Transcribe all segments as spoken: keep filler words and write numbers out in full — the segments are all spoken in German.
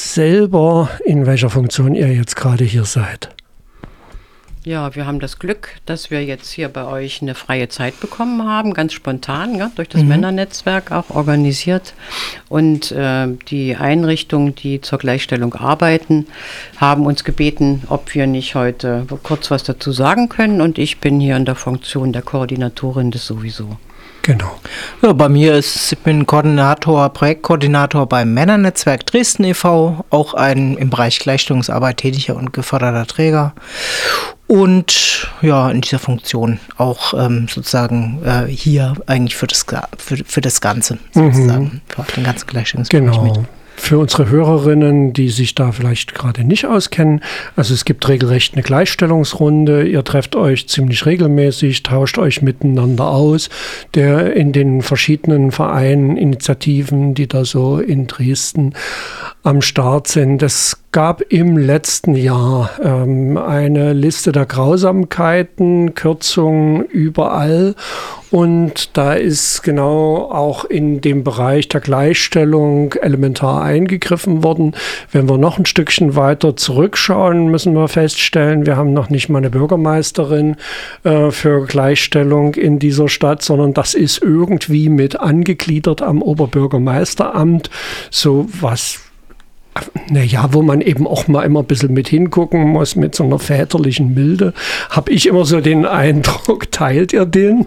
selber, in welcher Funktion ihr jetzt gerade hier seid. Ja, wir haben das Glück, dass wir jetzt hier bei euch eine freie Zeit bekommen haben, ganz spontan, ja, durch das mhm. Männernetzwerk auch organisiert. Und äh, die Einrichtungen, die zur Gleichstellung arbeiten, haben uns gebeten, ob wir nicht heute kurz was dazu sagen können. Und ich bin hier in der Funktion der Koordinatorin des sowieso. Genau. Ja, bei mir ist, ich bin Koordinator, Projektkoordinator beim Männernetzwerk Dresden e V, auch ein im Bereich Gleichstellungsarbeit tätiger und geförderter Träger. Und ja, in dieser Funktion auch ähm, sozusagen äh, hier eigentlich für das, für, für das Ganze, sozusagen, mhm. für den ganzen Gleichstellungsbereich genau. mit. Für unsere Hörerinnen, die sich da vielleicht gerade nicht auskennen, also es gibt regelrecht eine Gleichstellungsrunde, ihr trefft euch ziemlich regelmäßig, tauscht euch miteinander aus, der in den verschiedenen Vereinen, Initiativen, die da so in Dresden am Start sind. Es gab im letzten Jahr ähm, eine Liste der Grausamkeiten, Kürzungen überall. Und da ist genau auch in dem Bereich der Gleichstellung elementar eingegriffen worden. Wenn wir noch ein Stückchen weiter zurückschauen, müssen wir feststellen, wir haben noch nicht mal eine Bürgermeisterin äh, für Gleichstellung in dieser Stadt, sondern das ist irgendwie mit angegliedert am Oberbürgermeisteramt. So was, naja, wo man eben auch mal immer ein bisschen mit hingucken muss, mit so einer väterlichen Milde, habe ich immer so den Eindruck. Teilt ihr den?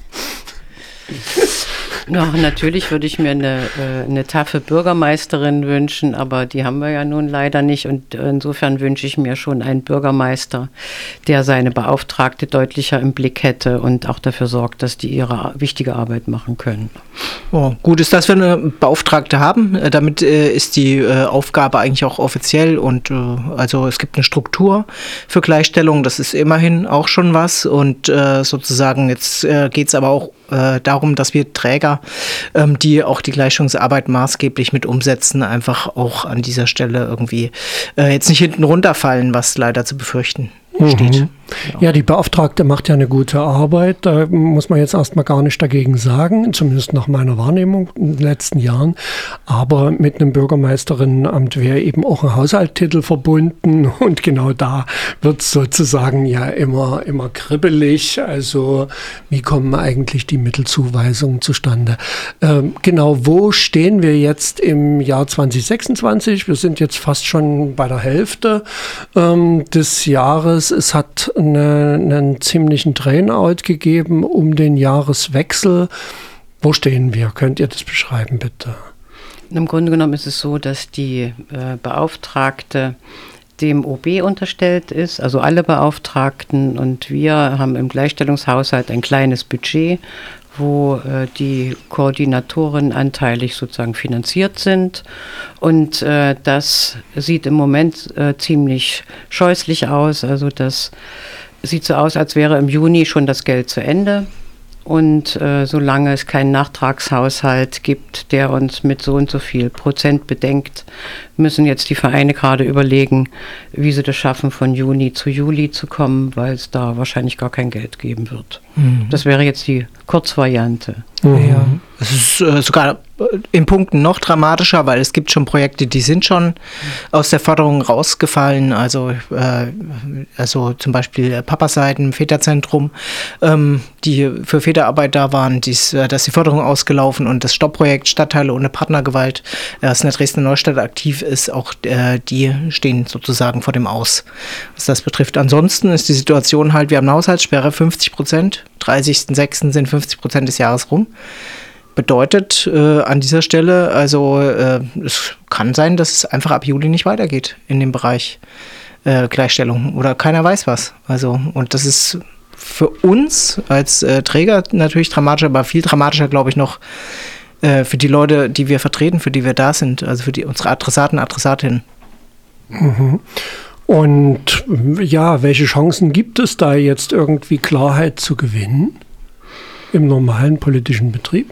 Ja, natürlich würde ich mir eine, eine taffe Bürgermeisterin wünschen, aber die haben wir ja nun leider nicht. Und insofern wünsche ich mir schon einen Bürgermeister, der seine Beauftragte deutlicher im Blick hätte und auch dafür sorgt, dass die ihre wichtige Arbeit machen können. Oh, gut ist, dass wir eine Beauftragte haben. Damit äh, ist die äh, Aufgabe eigentlich auch offiziell und äh, also es gibt eine Struktur für Gleichstellung. Das ist immerhin auch schon was und äh, sozusagen jetzt äh, geht es aber auch äh, darum, dass wir Träger, ähm, die auch die Gleichstellungsarbeit maßgeblich mit umsetzen, einfach auch an dieser Stelle irgendwie äh, jetzt nicht hinten runterfallen, was leider zu befürchten steht. Mhm. Ja, die Beauftragte macht ja eine gute Arbeit, da muss man jetzt erstmal gar nicht dagegen sagen, zumindest nach meiner Wahrnehmung in den letzten Jahren. Aber mit einem Bürgermeisterinnenamt wäre eben auch ein Haushaltstitel verbunden und genau da wird es sozusagen ja immer, immer kribbelig. Also wie kommen eigentlich die Mittelzuweisungen zustande? Ähm, genau, wo stehen wir jetzt im Jahr zwanzig sechsundzwanzig? Wir sind jetzt fast schon bei der Hälfte ähm, des Jahres. Es hat Eine, einen ziemlichen Drainout gegeben um den Jahreswechsel. Wo stehen wir? Könnt ihr das beschreiben, bitte? Im Grunde genommen ist es so, dass die äh, Beauftragte dem O B unterstellt ist, also alle Beauftragten. Und wir haben im Gleichstellungshaushalt ein kleines Budget, wo äh, die Koordinatoren anteilig sozusagen finanziert sind. Und äh, das sieht im Moment äh, ziemlich scheußlich aus. Also das sieht so aus, als wäre im Juni schon das Geld zu Ende. Und äh, solange es keinen Nachtragshaushalt gibt, der uns mit so und so viel Prozent bedenkt, müssen jetzt die Vereine gerade überlegen, wie sie das schaffen, von Juni zu Juli zu kommen, weil es da wahrscheinlich gar kein Geld geben wird. Mhm. Das wäre jetzt die Kurzvariante. Mhm. Ja. Es ist äh, sogar in Punkten noch dramatischer, weil es gibt schon Projekte, die sind schon aus der Förderung rausgefallen. Also, äh, also zum Beispiel Papaseiten, Väterzentrum, ähm, die für Väterarbeit da waren, dies, äh, da ist die Förderung ausgelaufen und das Stoppprojekt Stadtteile ohne Partnergewalt, äh, das in der Dresdner Neustadt aktiv ist, auch äh, die stehen sozusagen vor dem Aus, was das betrifft. Ansonsten ist die Situation halt, wir haben eine Haushaltssperre, fünfzig Prozent, dreißigsten sechsten sind fünfzig Prozent des Jahres rum. Bedeutet äh, an dieser Stelle, also äh, es kann sein, dass es einfach ab Juli nicht weitergeht in dem Bereich äh, Gleichstellung oder keiner weiß was. Also und das ist für uns als äh, Träger natürlich dramatisch, aber viel dramatischer, glaube ich, noch äh, für die Leute, die wir vertreten, für die wir da sind, also für die unsere Adressaten, Adressatinnen. Mhm. Und ja, welche Chancen gibt es da jetzt irgendwie Klarheit zu gewinnen im normalen politischen Betrieb?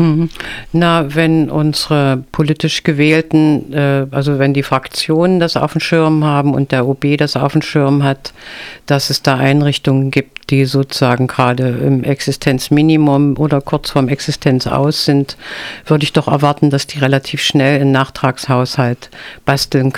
Na, wenn unsere politisch Gewählten, äh, also wenn die Fraktionen das auf dem Schirm haben und der O B das auf dem Schirm hat, dass es da Einrichtungen gibt, die sozusagen gerade im Existenzminimum oder kurz vorm Existenzaus sind, würde ich doch erwarten, dass die relativ schnell einen Nachtragshaushalt basteln